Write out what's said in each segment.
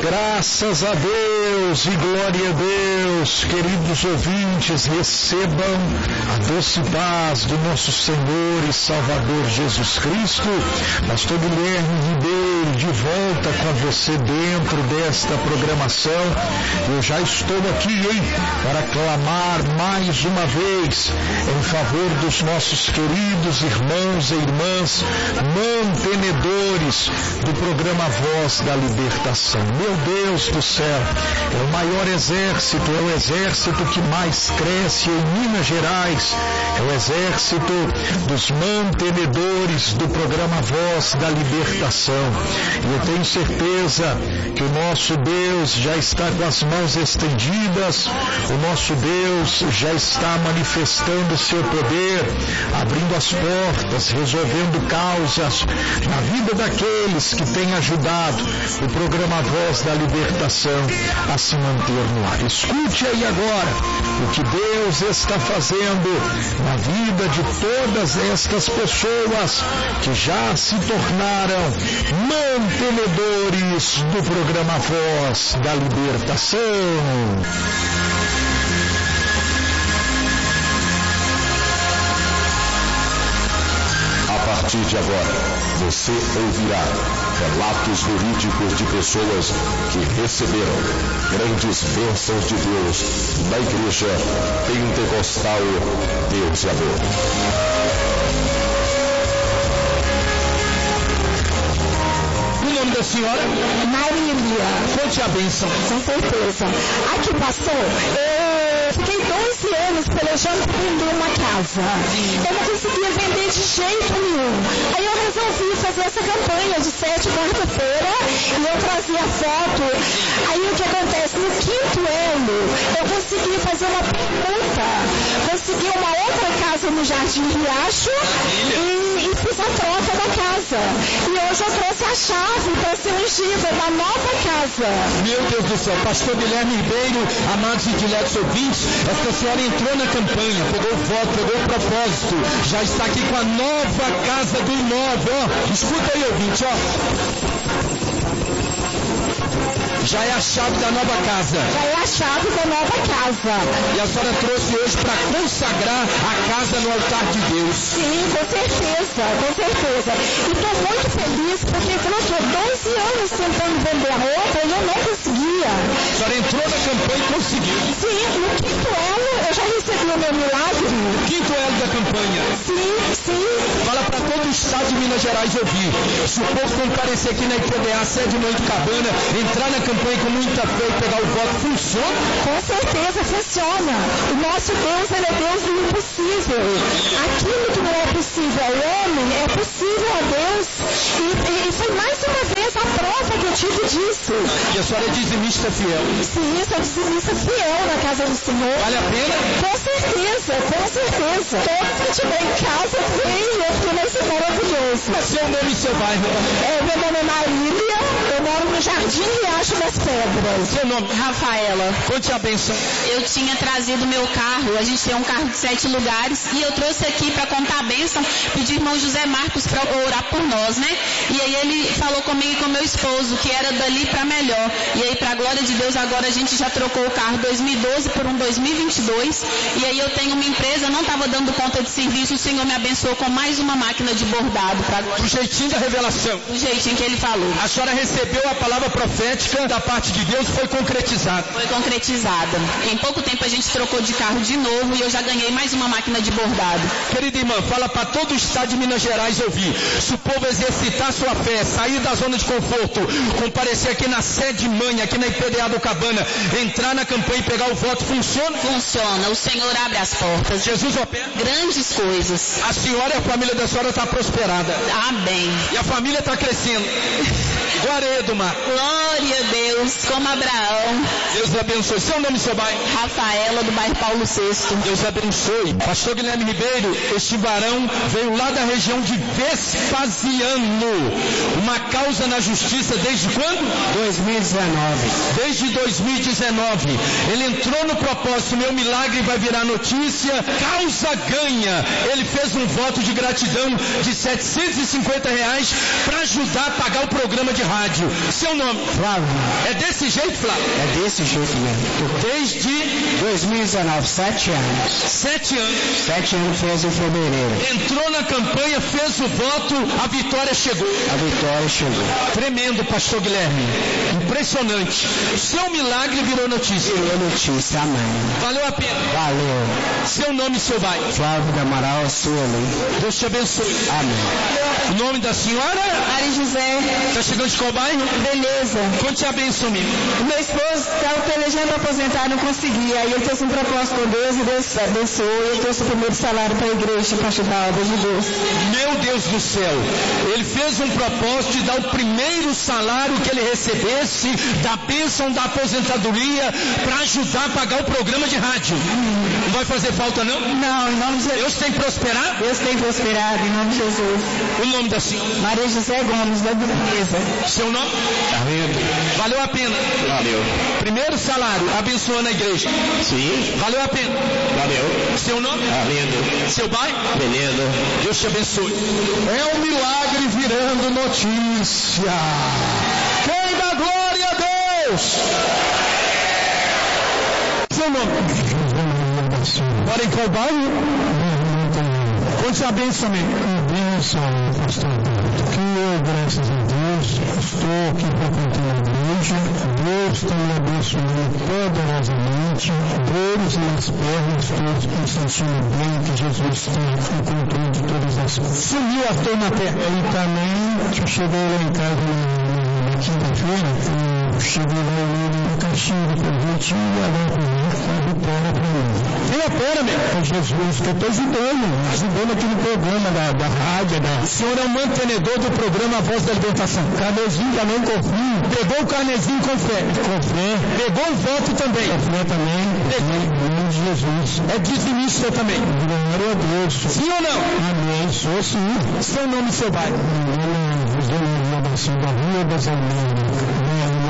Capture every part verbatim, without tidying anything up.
Graças a Deus e glória a Deus, queridos ouvintes, recebam a doce paz do nosso Senhor e Salvador Jesus Cristo. Pastor Guilherme Ribeiro, de volta com você dentro desta programação. Eu já estou aqui, hein, para clamar mais uma vez em favor dos nossos queridos irmãos e irmãs, mantenedores do programa Voz da Libertação. Meu Deus do céu, é o maior exército, é o exército que mais cresce em Minas Gerais, é o exército dos mantenedores do programa Voz da Libertação. E eu tenho certeza que o nosso Deus já está com as mãos estendidas, o nosso Deus já está manifestando o seu poder, abrindo as portas, resolvendo causas na vida daqueles que têm ajudado o programa Voz da Libertação a se manter no ar. Escute aí agora o que Deus está fazendo na vida de todas estas pessoas que já se tornaram mantenedores do programa Voz da Libertação. A partir de agora, você ouvirá relatos verídicos de pessoas que receberam grandes bênçãos de Deus na Igreja Pentecostal Deus e Amor. O nome da senhora? Marília. Conte a bênção. Com certeza. Aqui, pastor, eu fiquei doze anos pelejando para vender uma casa. Eu não conseguia vender de jeito nenhum. Aí eu resolvi fazer essa campanha de sete quarta-feira e eu trazia foto. Aí o que acontece? No quinto ano, eu consegui fazer uma permuta. Consegui uma outra casa no Jardim Riacho e, e fiz a troca da casa. E hoje eu trouxe a chave para ser ungida da nova casa. Meu Deus do céu, pastor Guilherme Ribeiro, amados e diletos ouvintes, esta senhora entrou na campanha, pegou o voto, pegou o propósito, já está aqui com a nova casa do imóvel, ó, escuta aí, ouvinte, ó. Já é a chave da nova casa. Já é a chave da nova casa. E a senhora trouxe hoje para consagrar a casa no altar de Deus. Sim, com certeza, com certeza. E estou muito feliz porque eu estou doze anos tentando vender a roupa e eu não conseguia. A senhora entrou na campanha e conseguiu. Sim, no quinto elo eu já recebi o meu milagre. Quinto elo da campanha. Sim, sim. Fala para todo o estado de Minas Gerais ouvir. Se o povo comparecer aqui na I P D A, sede Noite Cabana, entrar na campanha com muita fé e pegar o voto, funciona? Com certeza funciona. O nosso Deus, ele é Deus do impossível. Aquilo que não é possível ao homem, é possível a Deus. E, e foi mais uma vez a prova que eu tive disso. E a senhora é dizimista fiel? Sim, sou dizimista fiel na casa do Senhor. Vale a pena? Com certeza, com certeza. Todos que estiver em casa, vem, porque vai ser maravilhoso. Seu nome e seu bairro? É, meu nome é Marília, eu moro no Jardim Riacho das Pedras. Seu nome? Rafaela. Conte a bênção. Eu tinha trazido meu carro, a gente tem um carro de sete lugares, e eu trouxe aqui para contar a bênção, pedi ao irmão José Marcos para orar por nós, né? E aí ele falou comigo e com meu esposo, que era dali para melhor. E aí, para a glória de Deus, agora a gente já trocou o carro dois mil e doze por um dois mil e vinte e dois. E aí eu tenho uma empresa, não estava dando conta de serviço, o Senhor me abençoou com mais uma máquina de bordado. Pra glória. Do jeitinho da revelação. Do jeitinho que ele falou. A senhora recebeu a palavra profética da parte de Deus, foi concretizada. Foi concretizada. Em pouco tempo a gente trocou de carro de novo e eu já ganhei mais uma máquina de bordado. Querida irmã, fala para todo o estado de Minas Gerais ouvir. Se o povo exercitar sua fé, sair da zona de conforto, comparecer aqui na sede mãe, aqui na I P D A do Cabana, entrar na campanha e pegar o voto, funciona? Funciona. O Senhor abre as portas. Jesus opera grandes coisas. A senhora e a família da senhora está prosperada. Amém. E a família está crescendo. Glória a Deus, Mar. Glória a Deus, como Abraão. Deus abençoe. Seu nome e seu bairro? Rafaela, do bairro Paulo sexto. Deus abençoe. Pastor Guilherme Ribeiro, este varão veio lá da região de Vespasiano. Uma causa na justiça desde quando? dois mil e dezenove. Desde dois mil e dezenove. Ele entrou no propósito, meu milagre vai virar notícia, causa ganha. Ele fez um voto de gratidão de setecentos e cinquenta reais para ajudar a pagar o programa de rádio. Seu nome? Flávio. É desse jeito, Flávio? É desse jeito mesmo. Desde dois mil e dezenove, sete anos. Sete anos. Sete anos fez em fevereiro. Entrou na campanha, fez o voto, a vitória chegou. A vitória chegou. Tremendo, pastor Guilherme. Impressionante. Seu milagre virou notícia. Virou notícia, amém. Valeu a pena. Valeu. Seu nome e seu bairro. Flávio do Amaral, a sua lei. Deus te abençoe. Amém. O nome da senhora? Maria José. Está chegando de qual bairro? Beleza. Conte a benção, amigo. Meu esposo estava pelejando para aposentar, não conseguia. Aí eu trouxe um propósito com Deus e Deus abençoou. E eu trouxe o primeiro salário para a igreja, para ajudar a obra de Deus. Meu Deus do céu. Ele fez um propósito de dar o primeiro salário que ele recebesse da bênção da aposentadoria para ajudar a pagar o programa de rádio. Não vai fazer falta, não? Não, em nome de Jesus. Deus tem prosperado? Deus tem prosperado, em nome de Jesus. O nome da senhora? Maria José Gomes, da Beleza. Seu nome? Carlindo. Valeu a pena? Valeu. Primeiro salário, abençoando a igreja? Sim. Valeu a pena? Valeu. Seu nome? Carlindo. Seu pai? Beleza. Deus te abençoe. É um milagre virando notícia. Quem dá glória a Deus? Seu nome? Mora em qual bairro? Conte a benção, amigo. Benção, pastor. Que eu, graças a Deus, estou aqui frequentando a igreja. Deus está me abençoando poderosamente. Dores nas pernas, todos me sentindo bem, que Jesus está no controle de todas as coisas. Sumiu a dor na perna. E também, eu cheguei lá em casa na, na quinta-feira, eu cheguei lá na caixinha de presente e ela comigo, a vitória para mim. Quem opera, meu? É Jesus, que eu estou ajudando, ajudando aquele programa da, da rádio. Da... O senhor é o mantenedor do programa Voz da Libertação. Carnezinho também confio. Pegou o carnezinho com fé. Com fé. Pegou o voto também. Com fé também. Em nome de Jesus. É dizimista também. Glória a Deus. Sim ou não? Amém. Sou sim. Seu nome e seu bairro? Meu nome é José Maria da Rua das Almeiras.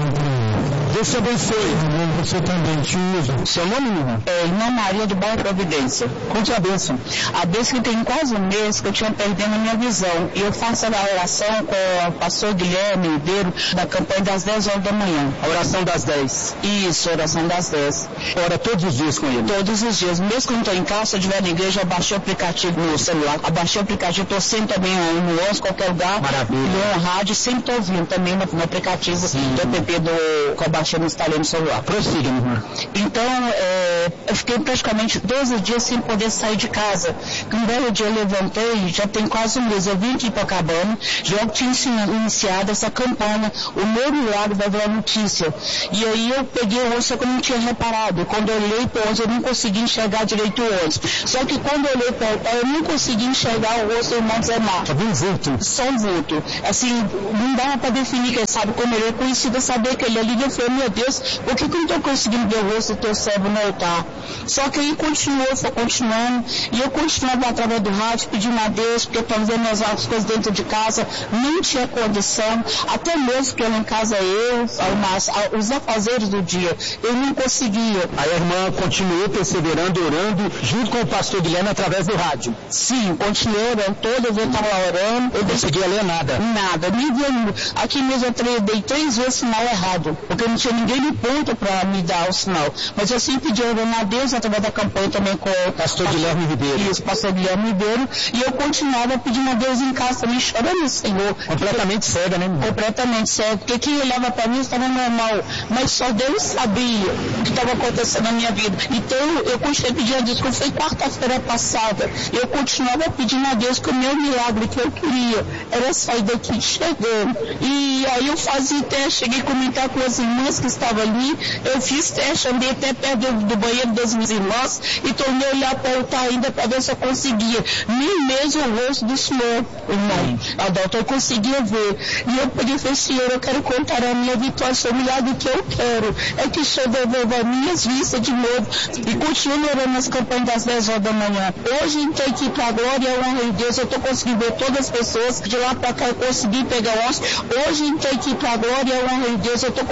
Deus te abençoe. Você também, tio. Seu nome, irmão? É, irmã Maria do bairro Providência. Conte a bênção. A bênção que tem quase um mês que eu tinha perdendo a minha visão. E eu faço a oração com o pastor Guilherme Ribeiro da campanha das dez horas da manhã. A oração das dez. Isso, a oração das dez. Ora todos os dias com ele? Todos os dias. Mesmo quando estou em casa, se eu estiver na igreja, eu baixei o aplicativo no celular. Eu baixei o aplicativo, estou sempre também no onze, qualquer lugar. Maravilha. No rádio, sempre estou ouvindo também no, no aplicativo Sim. do app do, que eu baixei no instalei no celular. Prossiga, irmã. Então, é, eu fiquei praticamente doze dias sem poder sair de casa. Um belo dia eu levantei, já tem quase um mês, eu vim aqui para Cabana, já tinha iniciado essa campanha, o meu milagre vai virar notícia. E aí eu peguei o ônibus, só que eu não tinha reparado. Quando eu olhei para o ônibus, eu não consegui enxergar direito o ônibus. Só que quando eu olhei para o eu não consegui enxergar o rosto do irmão Zé Marcos. Só vi um vulto. Só um vulto. Assim, não dava para definir, quem sabe como ele é conhecido, saber que ele ali, eu falei, meu Deus, por que, que eu não estou conseguindo ver o rosto do teu servo no altar? Só que aí continuou, foi continuando, e eu continuava através do rádio, pedindo a Deus, porque eu estava vendo as coisas dentro de casa, não tinha condição, até mesmo que eu em casa eu, mas, os afazeres do dia, eu não conseguia. Aí a irmã continuou perseverando, orando, junto com o pastor Guilherme, através do rádio? Sim, continuei orando, toda vez eu estava lá orando. Eu não conseguia ler nada? Nada, nem via, aqui mesmo eu dei três vezes sinal errado, porque não tinha ninguém no ponto para me dar o sinal. Mas eu sempre pedi orando a Deus através da campanha também com o pastor Guilherme Ribeiro. Isso, pastor Guilherme Ribeiro. E eu continuava pedindo a Deus em casa também, chorando, Senhor. Completamente cega, né, irmão? Completamente cega. Porque quem olhava para mim estava normal. Mas só Deus sabia o que estava acontecendo na minha vida. Então eu continuei pedindo a Deus, quando foi quarta-feira passada, eu continuava pedindo a Deus que o meu milagre que eu queria era sair daqui chegando. E aí eu fazia teste, cheguei a comentar com as irmãs que estavam ali, eu fiz teste, andei até perto do, do banheiro das minhas irmãs e tornei a olhar para o altar ainda para ver se eu conseguia. Nem mesmo o rosto do Senhor, irmão. Adalto, eu conseguia ver. E eu peguei e falei, Senhor, eu quero contar a minha vitória, o milagre que eu quero. É que o Senhor devolva minhas vistas de novo. E continuo orando nas campanhas das dez horas da manhã. Hoje entrei aqui para a glória, a honra de Deus, eu estou conseguindo ver todas as pessoas. De lá para cá eu consegui pegar o osso. Hoje entrei aqui para a glória, a honra de Deus, eu estou conseguindo ver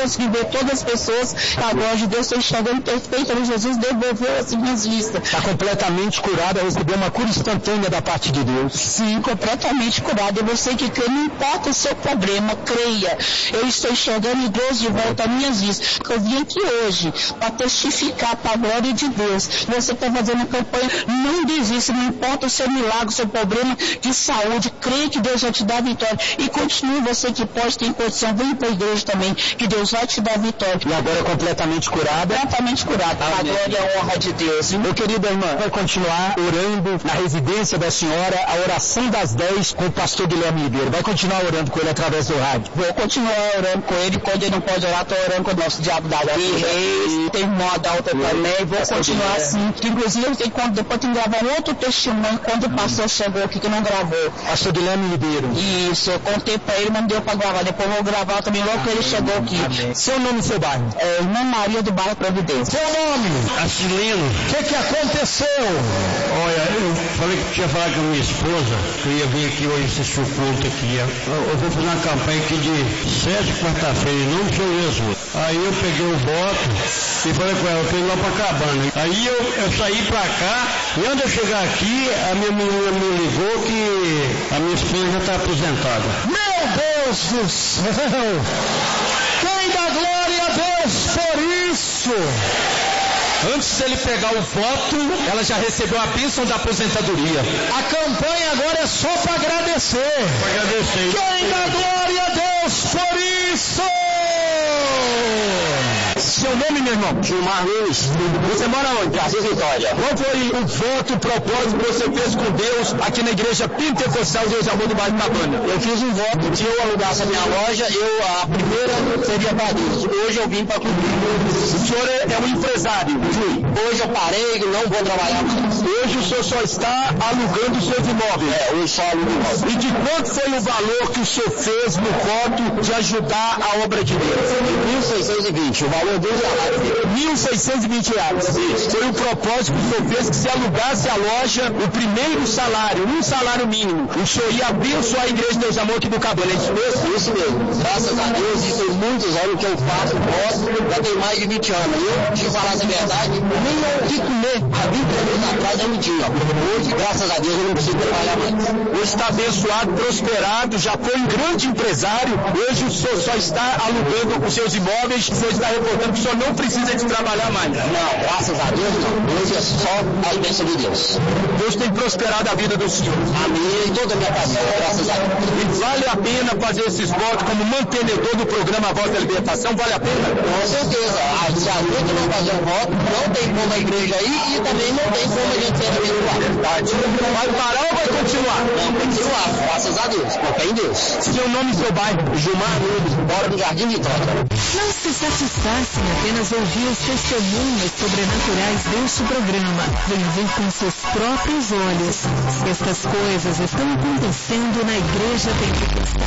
ver todas as pessoas, a glória de Deus, estou enxergando perfeitamente. Jesus devolveu as minhas vistas. Está completamente curada, recebeu uma cura instantânea da parte de Deus. Sim, completamente curada. E você que crê, não importa o seu problema, creia. Eu estou enxergando Deus de volta às minhas vistas. Eu vim aqui hoje para testificar para a glória de Deus. Você está fazendo campanha, não desista, não importa o seu milagre, o seu problema de saúde, creia que Deus vai te dar vitória. E continue, você que pode, tem condição, vem para a igreja também, que Deus vai te dar vitória. E agora é completamente curada? Completamente curada, para a glória e a honra de Deus. Meu querido irmã, vai continuar orando na residência da senhora, a oração das dez com o pastor Guilherme Ribeiro. Vai continuar orando com ele através do rádio? Vou continuar orando com ele, quando ele não pode orar, estou orando com o nosso diabo da Alta Reis, tem irmão Adalto também, vou continuar assim. Inclusive, eu tenho, quando, depois tem que gravar um outro testemunho, quando o pastor chegou aqui, que não gravou. Pastor Guilherme Ribeiro. Isso, eu contei para ele, mas não deu para gravar, depois eu vou gravar também logo que ele chegou aqui. Amém. Seu nome e seu bairro? É, Irmã Maria do Bairro Providência. Seu nome? Acilino. O que que aconteceu? Olha, eu falei que tinha falado com a minha esposa, que eu ia vir aqui hoje assistir o culto aqui. Eu, eu vou fazer uma campanha aqui de sete quarta-feira, em nome do Senhor Jesus. Aí eu peguei o voto e falei com ela, eu tô indo lá pra cabana. Aí eu, eu saí pra cá, e antes de eu chegar aqui, a minha menina me ligou que a minha esposa já está aposentada. Meu Deus do céu! Quem dá glória a Deus por isso? Antes dele pegar o voto, ela já recebeu a bênção da aposentadoria. A campanha agora é só para agradecer. Para agradecer. Quem dá glória a Deus por isso? Seu nome, meu irmão? Gilmar Nunes. Você mora onde? Jardim Vitória. Qual foi o voto, o propósito que você fez com Deus aqui na igreja Pentecostal Deus Amor do Bairro Cabana? Eu fiz um voto, se eu alugasse a minha loja, eu, a primeira seria para Deus. Hoje eu vim para cumprir. O senhor é, é um empresário? Sim. Hoje eu parei, não vou trabalhar mais. Hoje o senhor só está alugando os seus imóveis? É, hoje só alugo imóveis. E de quanto foi o valor que o senhor fez no voto de ajudar a obra de Deus? mil seiscentos e vinte, o valor do salário dele. mil seiscentos e vinte reais. Isso. Foi o propósito que o senhor fez, que se alugasse a loja, o primeiro salário, um salário mínimo, o senhor ia abençoar a igreja de Deus Amor aqui do Cabana, é isso mesmo? Isso mesmo. Graças a Deus, e tem muitos anos que eu faço voto, já tem mais de vinte anos. Eu, te falar a verdade, nem o que comer há vinte anos atrás eu não tinha. Hoje, graças a Deus, eu não preciso trabalhar mais. Hoje está abençoado, prosperado, já foi um grande empresário, hoje o senhor só está alugando os seus imóveis, o senhor está reportando que o senhor não precisa de trabalhar mais. Não, graças a Deus não. Hoje é só a bênção de Deus. Deus tem prosperado a vida do senhor. A minha e toda a minha família, graças a Deus. E vale a pena fazer esses votos como mantenedor do programa Voz da Libertação? Vale a pena? Com certeza. Ah, se a gente não fazer um voto, não tem como a igreja ir e também não tem como a gente ser abençoado. Vai parar ou vai continuar? Não, continuar, graças a Deus, com fé em Deus. Seu nome e seu bairro? Gilmar Nunes, bora do Jardim Vitória. Não se satisfaça em apenas ouvir os testemunhos sobrenaturais deste programa. Venha ver com seus próprios olhos. Estas coisas estão acontecendo na Igreja Pentecostal.